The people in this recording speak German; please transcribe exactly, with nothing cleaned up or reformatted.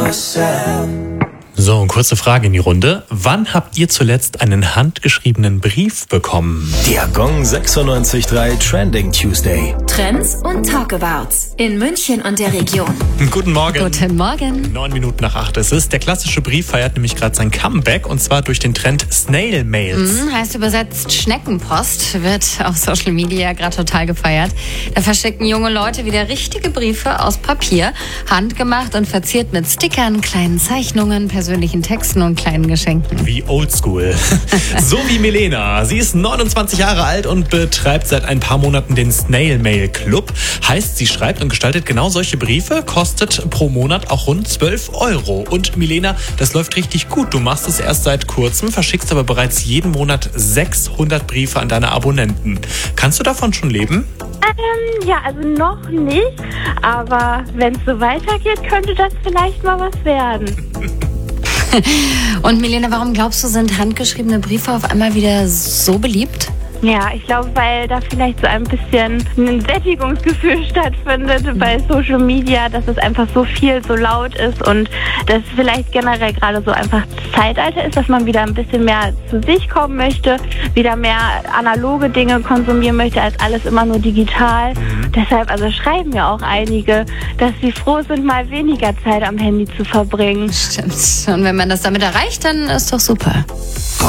yourself. So, eine kurze Frage in die Runde. Wann habt ihr zuletzt einen handgeschriebenen Brief bekommen? Der Gong sechsundneunzig Komma drei Trending Tuesday. Trends und Talkabouts in München und der Region. Guten Morgen. Guten Morgen. Neun Minuten nach acht ist es. Der klassische Brief feiert nämlich gerade sein Comeback und zwar durch den Trend Snail Mails. Mhm, heißt übersetzt Schneckenpost, wird auf Social Media gerade total gefeiert. Da verschicken junge Leute wieder richtige Briefe aus Papier, handgemacht und verziert mit Stickern, kleinen Zeichnungen, persönlichen Texten und kleinen Geschenken. Wie oldschool. So wie Milena. Sie ist neunundzwanzig Jahre alt und betreibt seit ein paar Monaten den Snail Mail Club. Heißt, sie schreibt und gestaltet genau solche Briefe, kostet pro Monat auch rund zwölf Euro. Und Milena, das läuft richtig gut. Du machst es erst seit kurzem, verschickst aber bereits jeden Monat sechshundert Briefe an deine Abonnenten. Kannst du davon schon leben? Ähm, ja, also noch nicht. Aber wenn es so weitergeht, könnte das vielleicht mal was werden. Und Milena, warum glaubst du, sind handgeschriebene Briefe auf einmal wieder so beliebt? Ja, ich glaube, weil da vielleicht so ein bisschen ein Sättigungsgefühl stattfindet bei Social Media, dass es einfach so viel, so laut ist und dass vielleicht generell gerade so einfach das Zeitalter ist, dass man wieder ein bisschen mehr zu sich kommen möchte, wieder mehr analoge Dinge konsumieren möchte, als alles immer nur digital. Deshalb, also schreiben ja auch einige, dass sie froh sind, mal weniger Zeit am Handy zu verbringen. Stimmt. Und wenn man das damit erreicht, dann ist doch super.